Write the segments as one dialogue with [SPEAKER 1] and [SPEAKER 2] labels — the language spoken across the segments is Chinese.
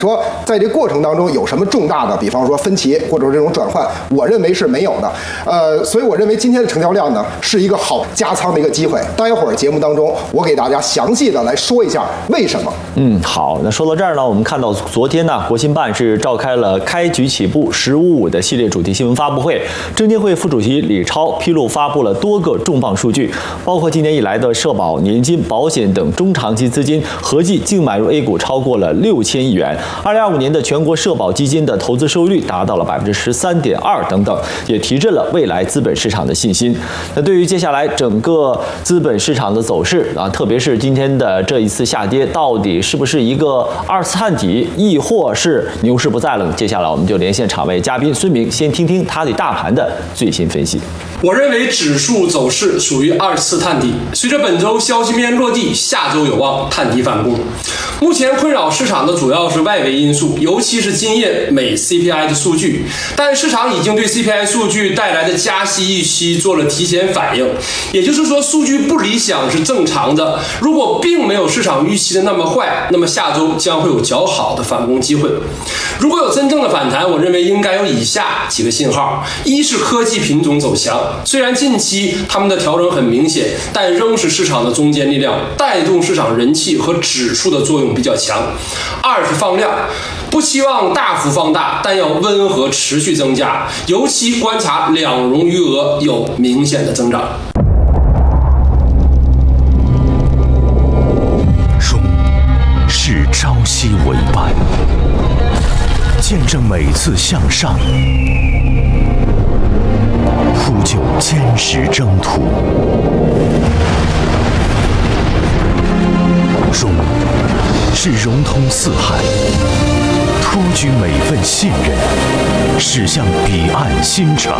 [SPEAKER 1] 说在这过程当中有什么重大的，比方说分歧或者这种转换，我认为是没有的。所以我认为今天的成交量呢是一个好加仓的一个机会。待会儿节目当中，我给大家详细的来说一下为什么。
[SPEAKER 2] 好，那说到这儿呢，我们看到昨天呢，国新办是召开了开局起步1055的系列主题新闻发布会，证监会副主席李超披露发布了多个重磅数据，包括今年以来的社保、年金、保险等中长期资金合计净买入 A 股超过了6000亿元。2025年的全国社保基金的投资收益率达到了13.2%等等，也提振了未来资本市场的信心。那对于接下来整个资本市场的走势啊，特别是今天的这一次下跌，到底是不是一个二次探底，亦或是牛市不在了？接下来我们就连线场外嘉宾孙明，先听听他对大盘的最新分析。
[SPEAKER 3] 我认为指数走势属于二次探底，随着本周消息面落地，下周有望探底反攻。目前困扰市场的主要是外围因素，尤其是今夜美 CPI 的数据，但市场已经对 CPI 数据带来的加息预期做了提前反应，也就是说数据不理想是正常的，如果并没有市场预期的那么坏，那么下周将会有较好的反攻机会。如果有真正的反弹，我认为应该有以下几个信号：一是科技品种走强，虽然近期他们的调整很明显，但仍是市场的中坚力量，带动市场人气和指数的作用比较强。二是放量，不期望大幅放大，但要温和持续增加，尤其观察两融余额有明显的增长。
[SPEAKER 4] 融是朝夕为伴，见证每次向上，铺就坚实征途。融是融通四海，托举每份信任，驶向彼岸新城。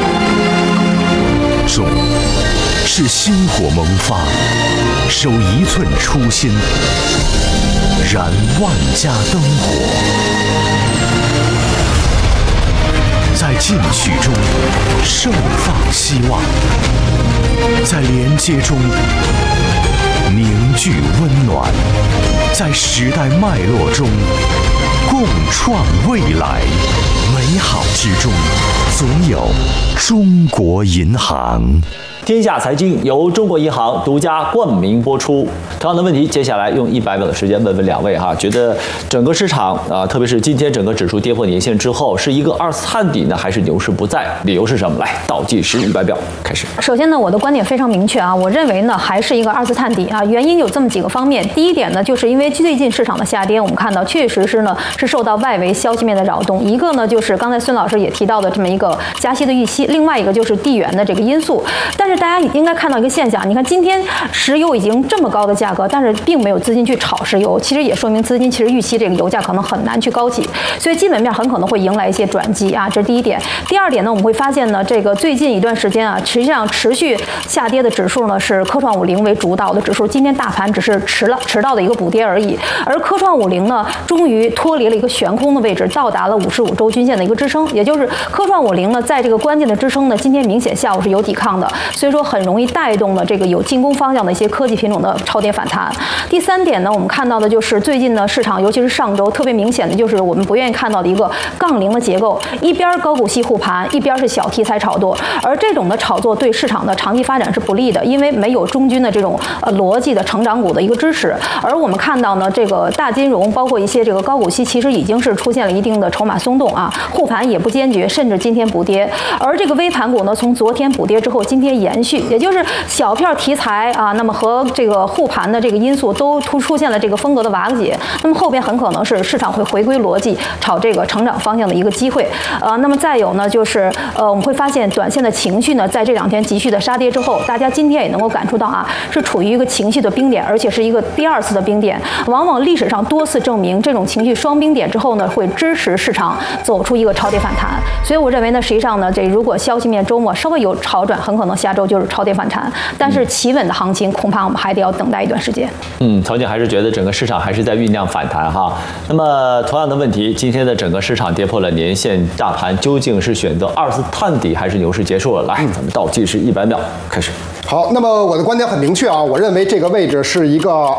[SPEAKER 4] 融是薪火萌发，守一寸初心，燃万家灯火。在进取中盛放希望，在连接中凝聚温暖，在时代脉络中共创未来。美好之中，总有中国银行。
[SPEAKER 2] 天下财经由中国银行独家冠名播出。同样的问题，接下来用100秒的时间问问两位哈，觉得整个市场特别是今天整个指数跌破年线之后，是一个二次探底呢，还是牛市不在？理由是什么？来，倒计时100秒开始。
[SPEAKER 5] 首先呢，我的观点非常明确啊，我认为呢还是一个二次探底啊，原因有这么几个方面。第一点呢，就是因为最近市场的下跌，我们看到确实是受到外围消息面的扰动。一个呢就是刚才孙老师也提到的这么一个加息的预期，另外一个就是地缘的这个因素。但是大家应该看到一个现象，你看今天石油已经这么高的价格，但是并没有资金去炒石油，其实也说明资金其实预期这个油价可能很难去高起，所以基本面很可能会迎来一些转机啊，这是第一点。第二点呢，我们会发现呢，这个最近一段时间啊，实际上持续下跌的指数呢是科创50为主导的指数，今天大盘只是迟到的一个补跌而已，而科创50呢终于脱离了一个悬空的位置，到达了55周均线的一个支撑，也就是科创50呢在这个关键的支撑呢，今天明显下午是有抵抗的，所以说很容易带动了这个有进攻方向的一些科技品种的超跌反弹。第三点呢，我们看到的就是最近呢市场，尤其是上周特别明显的就是我们不愿意看到的一个杠铃的结构，一边高股息护盘，一边是小题材炒作，而这种的炒作对市场的长期发展是不利的，因为没有中军的这种逻辑的成长股的一个支持。而我们看到呢，这个大金融包括一些这个高股息，其实已经是出现了一定的筹码松动啊，护盘也不坚决，甚至今天补跌。而这个微盘股呢，从昨天补跌之后，今天延续，也就是小票题材啊，那么和这个护盘的这个因素都出现了这个风格的瓦解，那么后边很可能是市场会回归逻辑，炒这个成长方向的一个机会。那么再有呢，就是我们会发现短线的情绪呢，在这2天急剧的杀跌之后，大家今天也能够感触到啊，是处于一个情绪的冰点，而且是一个第2次的冰点。往往历史上多次证明，这种情绪双冰点之后呢，会支持市场走出一个超跌反弹。所以我认为呢，实际上呢，这如果消息面周末稍微有好转，很可能下周就是超跌反弹。但是企稳的行情，恐怕我们还得要等待一段时间。
[SPEAKER 2] 曹姐还是觉得整个市场还是在酝酿反弹哈。那么同样的问题，今天的整个市场跌破了年线，大盘究竟是选择二次探底还是牛市结束了？来，咱们倒计时100秒开始。
[SPEAKER 1] 好，那么我的观点很明确啊，我认为这个位置是一个